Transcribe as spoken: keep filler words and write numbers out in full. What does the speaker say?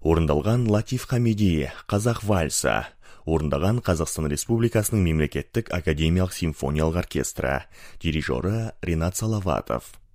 Орындалған Латиф Хамиди, Қазақ вальсы. Орындаған Қазақстан Республикасының мемлекеттік академиялық симфониялық оркестрі. Дирижері Ринат Салаватов.